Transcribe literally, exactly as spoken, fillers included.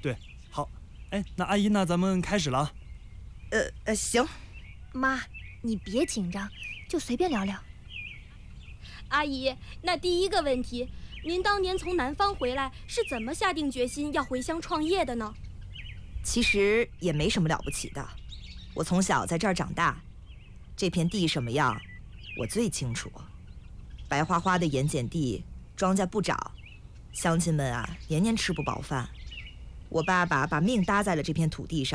对，好。哎，那阿姨，那咱们开始了。 呃呃，行。 妈，你别紧张，就随便聊聊。 阿姨，那第一个问题，您当年从南方回来，是怎么下定决心要回乡创业的呢？ 其实也没什么了不起的，我从小在这儿长大，这片地什么样，我最清楚。白花花的盐碱地，庄稼不长，乡亲们啊，年年吃不饱饭。我爸爸把命搭在了这片土地上。